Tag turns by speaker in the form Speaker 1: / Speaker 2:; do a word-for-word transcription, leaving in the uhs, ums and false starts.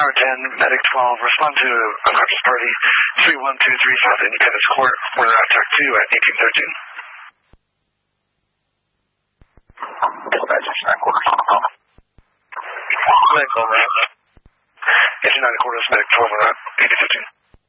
Speaker 1: Tower ten, Medic twelve, respond to unconscious party three one two three South Independence Court, order attack two at eighteen thirteen.
Speaker 2: Dispatch, nine quarters.
Speaker 1: Medic twelve, right? eighteen nine quarters, Medic twelve, right? eighteen fifteen.